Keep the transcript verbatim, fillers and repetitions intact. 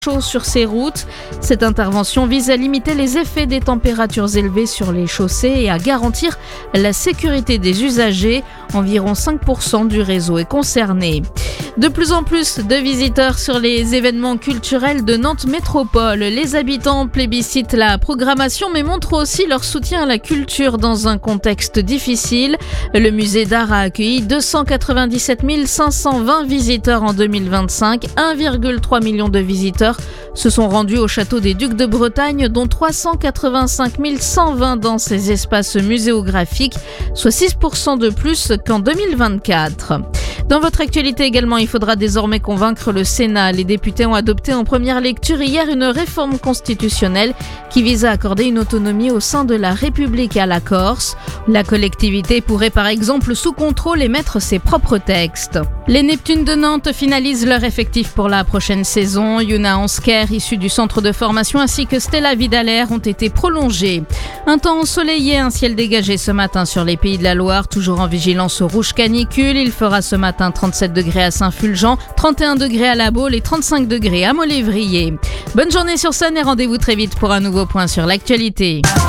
chaud sur ces routes. Cette intervention vise à limiter les effets des températures élevées sur les chaussées et à garantir la sécurité des usagers. Environ cinq pour cent du réseau est concerné. De plus en plus de visiteurs sur les événements culturels de Nantes Métropole. Les habitants plébiscitent la programmation mais montrent aussi leur soutien à la culture dans un contexte difficile. Le musée d'art a accueilli deux cent quatre-vingt-dix-sept mille cinq cent vingt visiteurs en deux mille vingt-cinq. un virgule trois million de visiteurs se sont rendus au château des Ducs de Bretagne, dont trois cent quatre-vingt-cinq mille cent vingt dans ces espaces muséographiques, soit six pour cent de plus qu'en deux mille vingt-quatre. Dans votre actualité également, il faudra désormais convaincre le Sénat. Les députés ont adopté en première lecture hier une réforme constitutionnelle qui vise à accorder une autonomie au sein de la République à la Corse. La collectivité pourrait par exemple sous contrôle émettre ses propres textes. Les Neptunes de Nantes finalisent leur effectif pour la prochaine saison. Yuna Ansker, issue du centre de formation, ainsi que Stella Vidaler ont été prolongés. Un temps ensoleillé, un ciel dégagé ce matin sur les Pays de la Loire, toujours en vigilance rouge canicule. Il fera ce matin trente-sept degrés à Saint-Fulgent, trente et un degrés à La Baule et trente-cinq degrés à Molévrier. Bonne journée sur Seine et rendez-vous très vite pour un nouveau point sur l'actualité.